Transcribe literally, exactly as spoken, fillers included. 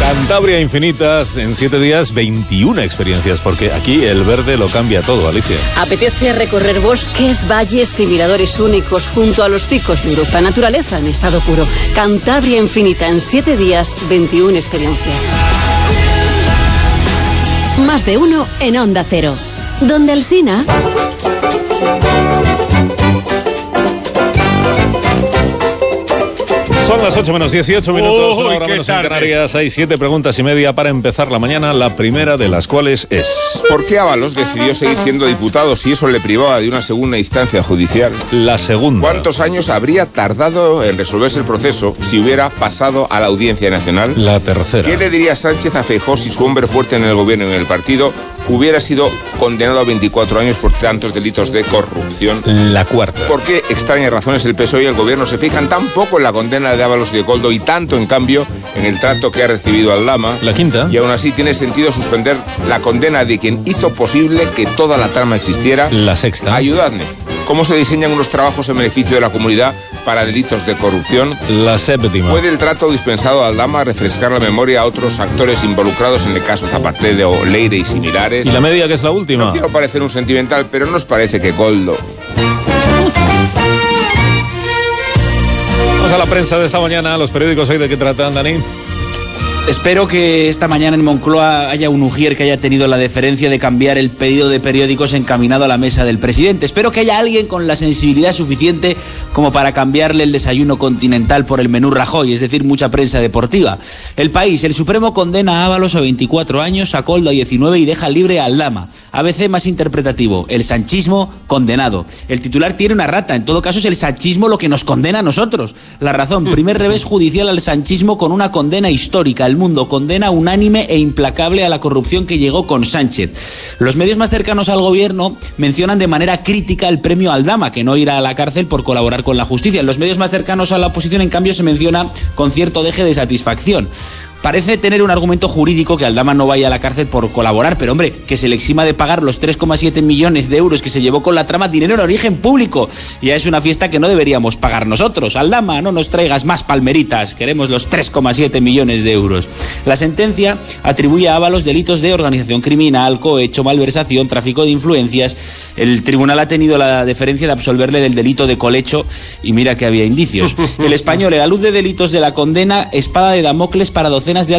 Cantabria Infinitas, en siete días, veintiuna experiencias, porque aquí el verde lo cambia todo, Alicia. Apetece recorrer bosques, valles y miradores únicos junto a los picos de Europa. Naturaleza en estado puro. Cantabria Infinita, en siete días, veintiuna experiencias. Más de uno en Onda Cero. Donde Alsina... Son las ocho menos dieciocho minutos, Uy, una hora qué menos en tarde. Canarias. Hay siete preguntas y media para empezar la mañana, la primera de las cuales es... ¿Por qué Ábalos decidió seguir siendo diputado si eso le privaba de una segunda instancia judicial? La segunda. ¿Cuántos años habría tardado en resolverse el proceso si hubiera pasado a la Audiencia Nacional? La tercera. ¿Qué le diría Sánchez a Feijóo si su hombre fuerte en el gobierno y en el partido hubiera sido condenado a veinticuatro años por tantos delitos de corrupción? La cuarta. ¿Por qué extrañas razones el P S O E y el gobierno se fijan tan poco en la condena de Ábalos y de Koldo y tanto, en cambio, en el trato que ha recibido Aldama? La quinta. Y aún así tiene sentido suspender la condena de quien hizo posible que toda la trama existiera. La sexta. Ayudadme. ¿Cómo se diseñan unos trabajos en beneficio de la comunidad para delitos de corrupción? La séptima. ¿Puede el trato dispensado a Aldama refrescar la memoria a otros actores involucrados en el caso Zapatero o Leire y similares? ¿Y la media, que es la última? No quiero parecer un sentimental, pero ¿nos parece que Koldo... Vamos a la prensa de esta mañana, los periódicos hoy, ¿de qué tratan, Dani? Espero que esta mañana en Moncloa haya un ujier que haya tenido la deferencia de cambiar el pedido de periódicos encaminado a la mesa del presidente. Espero que haya alguien con la sensibilidad suficiente como para cambiarle el desayuno continental por el menú Rajoy, es decir, mucha prensa deportiva. El País, el Supremo condena a Ábalos a veinticuatro años, a Koldo a diecinueve y deja libre a Aldama. A B C más interpretativo, el sanchismo condenado. El titular tiene una rata, en todo caso es el sanchismo lo que nos condena a nosotros. La Razón, primer revés judicial al sanchismo con una condena histórica. El Mundo, condena unánime e implacable a la corrupción que llegó con Sánchez. Los medios más cercanos al gobierno mencionan de manera crítica el premio Aldama, que no irá a la cárcel por colaborar con la justicia. En los medios más cercanos a la oposición, en cambio, se menciona con cierto deje de satisfacción. Parece tener un argumento jurídico que Aldama no vaya a la cárcel por colaborar, pero hombre, que se le exima de pagar los tres coma siete millones de euros que se llevó con la trama, dinero en origen público. Ya es una fiesta que no deberíamos pagar nosotros. Aldama, no nos traigas más palmeritas, queremos los tres coma siete millones de euros. La sentencia atribuye a Ábalos delitos de organización criminal, cohecho, malversación, tráfico de influencias. El tribunal ha tenido la deferencia de absolverle del delito de colecho y mira que había indicios. El Español, a la luz de delitos de la condena, espada de Damocles para docenas de